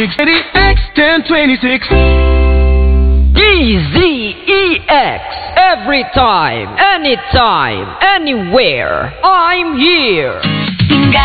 X1026. DZEX. Every time, anytime, anywhere. I'm here.